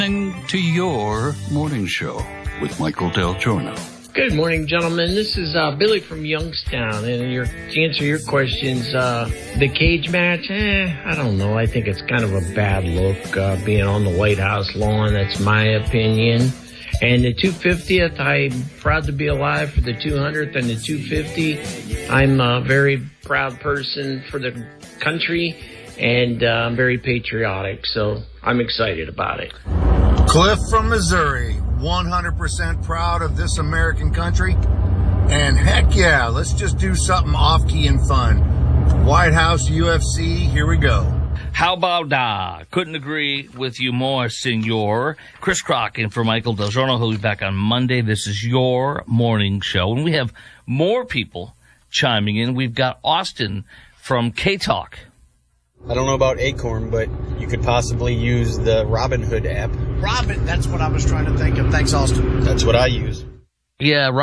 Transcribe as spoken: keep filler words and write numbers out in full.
To your morning show with Michael Del Giorno. Good morning, gentlemen. This is uh, Billy from Youngstown, and your, to answer your questions, uh, the cage match, eh, I don't know. I think it's kind of a bad look uh, being on the White House lawn. That's my opinion. And the two hundred fiftieth, I'm proud to be alive for the two hundredth and the two hundred fifty. I'm a very proud person for the country, and uh, I'm very patriotic, so I'm excited about it. Cliff from Missouri, one hundred percent proud of this American country. And heck yeah, let's just do something off-key and fun. White House U F C, here we go. How about that? Couldn't agree with you more, senor. Chris Crock in for Michael Del Giorno, who'll be back on Monday. This is your morning show. And we have more people chiming in. We've got Austin from K-Talk. I don't know about Acorn, but you could possibly use the Robinhood app. Robin, that's what I was trying to think of. Thanks, Austin. That's what I use. Yeah,